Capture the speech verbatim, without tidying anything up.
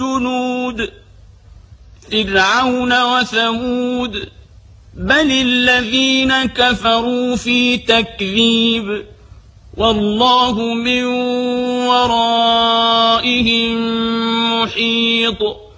جنود فرعون وثمود بل الذين كفروا في تكذيب والله من ورائهم محيط.